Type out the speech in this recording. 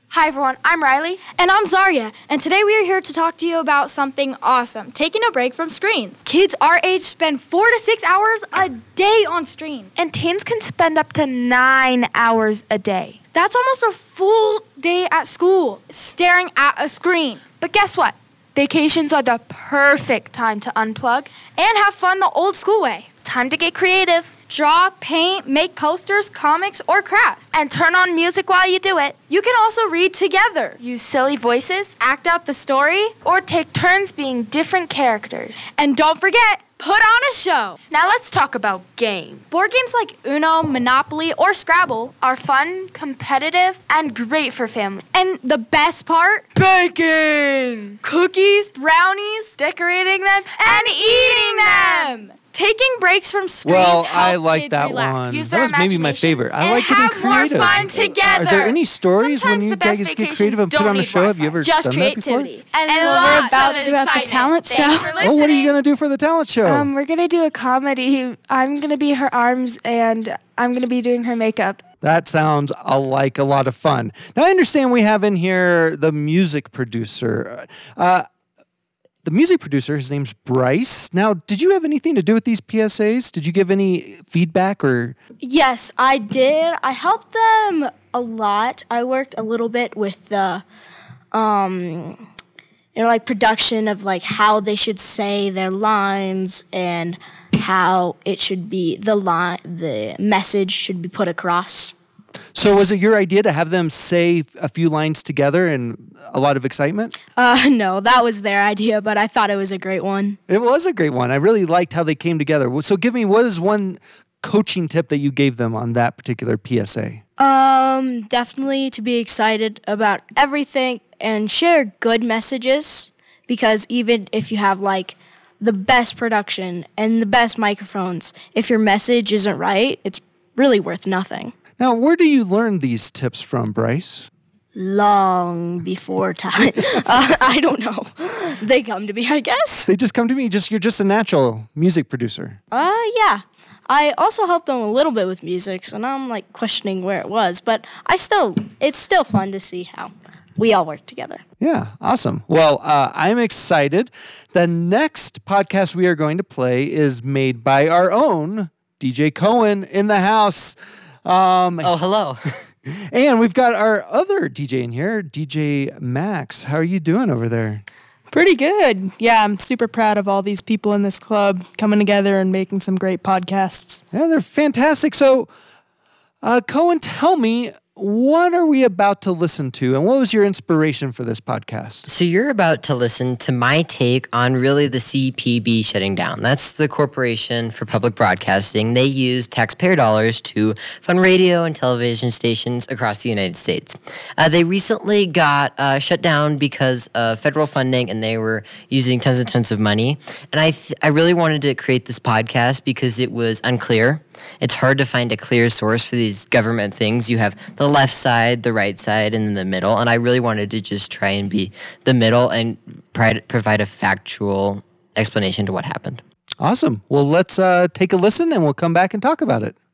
Hi everyone, I'm Riley. And I'm Zarya, and today we are here to talk to you about something awesome, taking a break from screens. Kids our age spend 4 to 6 hours a day on screen. And teens can spend up to 9 hours a day. That's almost a full day at school, staring at a screen. But guess what? Vacations are the perfect time to unplug And have fun the old school way. Time to get creative. Draw, paint, make posters, comics, or crafts. And turn on music while you do it. You can also read together. Use silly voices. Act out the story. Or take turns being different characters. And don't forget, put on a show. Now let's talk about games. Board games like Uno, Monopoly, or Scrabble are fun, competitive, and great for family. And the best part? Baking! Cookies, brownies, decorating them, and eating them! Taking breaks from screens help I like kids that relax. one. Use That their was maybe my imagination favorite. I and like getting have creative. more fun together. Are there any stories Sometimes when you the best guys get creative and vacations put on a don't show? need Have you ever Just done creativity. And we're lots about of to at the excitement. talent Thanks show. for Oh, what are you listening. going to do for the talent show? We're going to do a comedy. I'm going to be her arms, and I'm going to be doing her makeup. That sounds like a lot of fun. Now, I understand we have in here the music producer. The music producer, his name's Bryce. Now, did you have anything to do with these PSAs? Did you give any feedback or? Yes, I did. I helped them a lot. I worked a little bit with the, production of like how they should say their lines and how it should be the message should be put across. So was it your idea to have them say a few lines together and a lot of excitement? No, that was their idea, but I thought it was a great one. It was a great one. I really liked how they came together. So give me, what is one coaching tip that you gave them on that particular PSA? Definitely to be excited about everything and share good messages, because even if you have like the best production and the best microphones, if your message isn't right, it's really worth nothing. Now, where do you learn these tips from, Bryce? Long before time. I don't know. They come to me, I guess. They just come to me. You're just a natural music producer. Yeah. I also helped them a little bit with music, so now I'm like questioning where it was, but it's still fun to see how we all work together. Yeah, awesome. Well, I'm excited. The next podcast we are going to play is made by our own DJ Cohen in the house. Hello. And we've got our other DJ in here, DJ Max. How are you doing over there? Pretty good. Yeah, I'm super proud of all these people in this club coming together and making some great podcasts. Yeah, they're fantastic. So, Cohen, tell me, what are we about to listen to, and what was your inspiration for this podcast? So you're about to listen to my take on really the CPB shutting down. That's the Corporation for Public Broadcasting. They use taxpayer dollars to fund radio and television stations across the United States. They recently got shut down because of federal funding, and they were using tons and tons of money. And I really wanted to create this podcast because it was unclear. It's hard to find a clear source for these government things. You have the left side, the right side, and then the middle. And I really wanted to just try and be the middle and provide a factual explanation to what happened. Awesome. Well, let's take a listen, and we'll come back and talk about it.